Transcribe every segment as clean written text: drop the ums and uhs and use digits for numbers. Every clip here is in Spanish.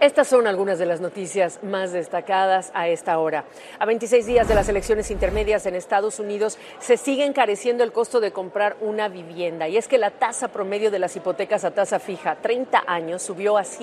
Estas son algunas de las noticias más destacadas a esta hora. A 26 días de las elecciones intermedias en Estados Unidos, se sigue encareciendo el costo de comprar una vivienda. Y es que la tasa promedio de las hipotecas a tasa fija, 30 años, subió a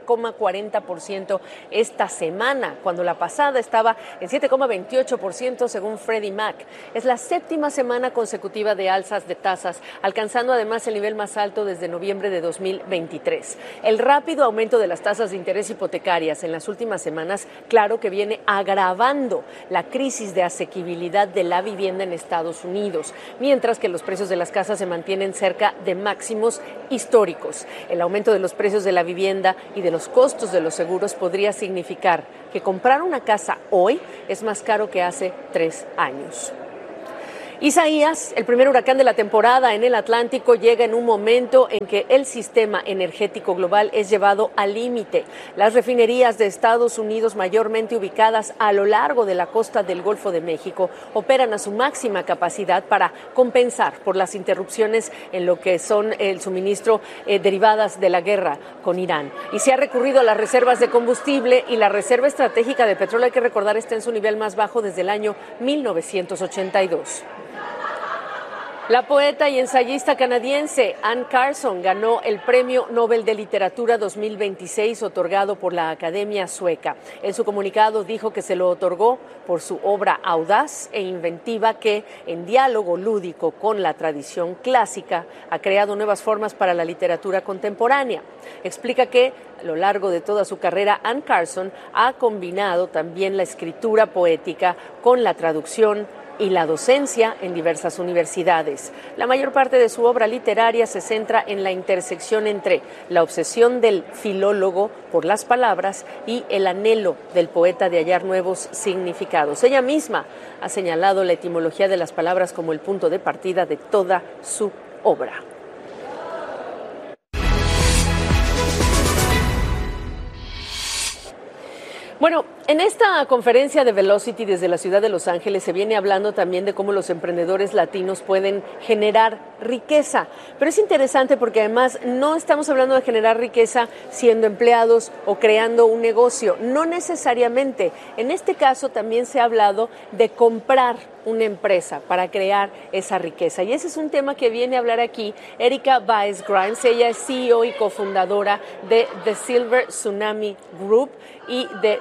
7,40% esta semana, cuando la pasada estaba en 7,28% según Freddie Mac. Es la séptima semana consecutiva de alzas de tasas, alcanzando además el nivel más alto desde noviembre de 2023. El rápido aumento de las tasas de interés hipotecarias en las últimas semanas, claro que viene agravando la crisis de asequibilidad de la vivienda en Estados Unidos, mientras que los precios de las casas se mantienen cerca de máximos históricos. El aumento de los precios de la vivienda y de los costos de los seguros podría significar que comprar una casa hoy es más caro que hace 3 años. Isaías, el primer huracán de la temporada en el Atlántico, llega en un momento en que el sistema energético global es llevado al límite. Las refinerías de Estados Unidos, mayormente ubicadas a lo largo de la costa del Golfo de México, operan a su máxima capacidad para compensar por las interrupciones en lo que son el suministro derivadas de la guerra con Irán. Y se ha recurrido a las reservas de combustible, y la reserva estratégica de petróleo, hay que recordar, está en su nivel más bajo desde el año 1982. La poeta y ensayista canadiense Anne Carson ganó el Premio Nobel de Literatura 2026 otorgado por la Academia Sueca. En su comunicado dijo que se lo otorgó por su obra audaz e inventiva que, en diálogo lúdico con la tradición clásica, ha creado nuevas formas para la literatura contemporánea. Explica que a lo largo de toda su carrera, Anne Carson ha combinado también la escritura poética con la traducción y la docencia en diversas universidades. La mayor parte de su obra literaria se centra en la intersección entre la obsesión del filólogo por las palabras y el anhelo del poeta de hallar nuevos significados. Ella misma ha señalado la etimología de las palabras como el punto de partida de toda su obra. Bueno, en esta conferencia de Velocity desde la ciudad de Los Ángeles se viene hablando también de cómo los emprendedores latinos pueden generar riqueza. Pero es interesante porque además no estamos hablando de generar riqueza siendo empleados o creando un negocio. No necesariamente. En este caso también se ha hablado de comprar una empresa para crear esa riqueza. Y ese es un tema que viene a hablar aquí Erika Baez Grimes. Ella es CEO y cofundadora de The Silver Tsunami Group y de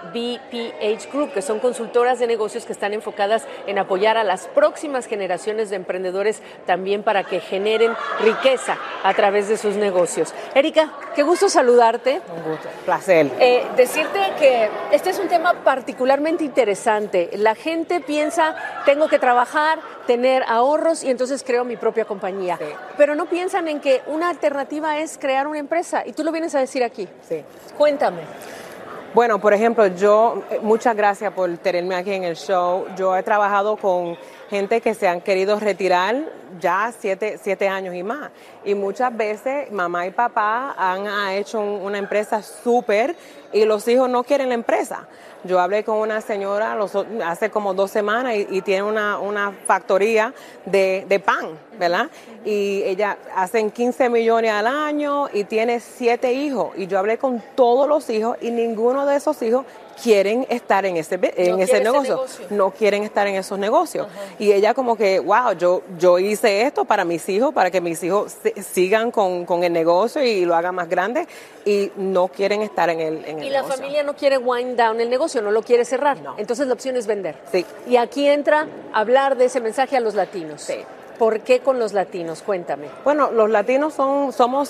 BPH Group, que son consultoras de negocios que están enfocadas en apoyar a las próximas generaciones de emprendedores también para que generen riqueza a través de sus negocios. Erika, qué gusto saludarte. Un gusto, placer. Decirte que este es un tema particularmente interesante. La gente piensa, tengo que trabajar, tener ahorros y entonces creo mi propia compañía. Sí. Pero no piensan en que una alternativa es crear una empresa y tú lo vienes a decir aquí. Sí. Cuéntame. Bueno, por ejemplo, muchas gracias por tenerme aquí en el show. Yo he trabajado con gente que se han querido retirar ya 7 años y más. Y muchas veces mamá y papá han hecho una empresa súper y los hijos no quieren la empresa. Yo hablé con una señora hace como 2 semanas y tiene una factoría de pan, ¿verdad? Y ella hacen 15 millones al año y tiene 7 hijos. Y yo hablé con todos los hijos y ninguno de esos hijos quieren estar en ese negocio. No quieren estar en esos negocios. Uh-huh. Y ella como que, wow, yo hice esto para mis hijos, para que mis hijos sigan con el negocio y lo hagan más grande, y no quieren estar en el negocio. Y la familia no quiere wind down el negocio, no lo quiere cerrar. No. Entonces la opción es vender. Sí. Y aquí entra hablar de ese mensaje a los latinos. Sí. ¿Por qué con los latinos? Cuéntame. Bueno, los latinos somos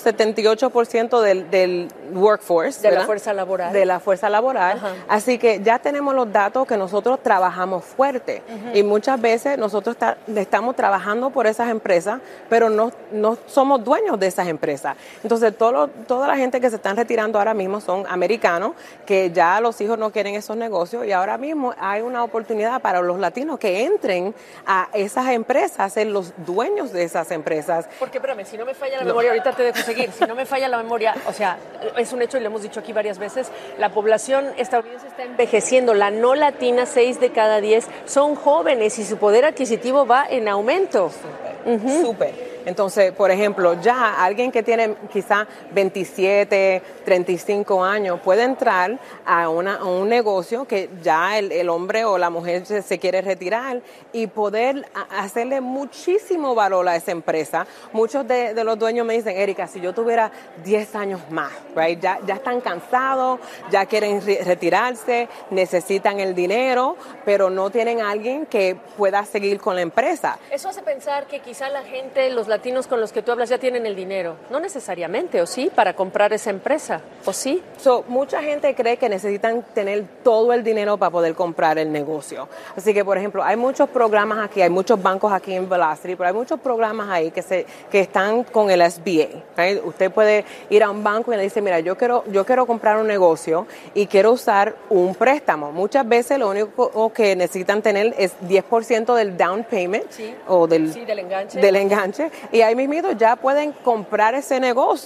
78% del workforce. De ¿verdad? la fuerza laboral. De la fuerza laboral. Ajá. Así que ya tenemos los datos que nosotros trabajamos fuerte. Uh-huh. Y muchas veces nosotros estamos trabajando por esas empresas, pero no somos dueños de esas empresas. Entonces, toda la gente que se están retirando ahora mismo son americanos, que ya los hijos no quieren esos negocios, y ahora mismo hay una oportunidad para los latinos que entren a esas empresas, a ser los dueños de esas empresas. Porque, espérame, si no me falla la memoria, ahorita te dejo seguir, si no me falla la memoria, o sea, es un hecho y lo hemos dicho aquí varias veces, la población estadounidense está envejeciendo, la no latina, 6 de cada 10 son jóvenes y su poder adquisitivo va en aumento. Súper. Entonces, por ejemplo, ya alguien que tiene quizá 27, 35 años puede entrar a un negocio que ya el hombre o la mujer se quiere retirar y poder hacerle muchísimo valor a esa empresa. Muchos de los dueños me dicen, Erika, si yo tuviera 10 años más, right? Ya están cansados, ya quieren retirarse, necesitan el dinero, pero no tienen a alguien que pueda seguir con la empresa. Eso hace pensar que quizá la gente, los latinos con los que tú hablas ya tienen el dinero. No necesariamente, ¿o sí? Para comprar esa empresa, ¿o sí? Mucha gente cree que necesitan tener todo el dinero para poder comprar el negocio. Así que, por ejemplo, hay muchos programas aquí, hay muchos bancos aquí en Velocity, pero hay muchos programas ahí que están con el SBA. ¿Right? Usted puede ir a un banco y le dice, mira, yo quiero comprar un negocio y quiero usar un préstamo. Muchas veces lo único que necesitan tener es 10% del down payment o del enganche. Y ahí mismo ya pueden comprar ese negocio.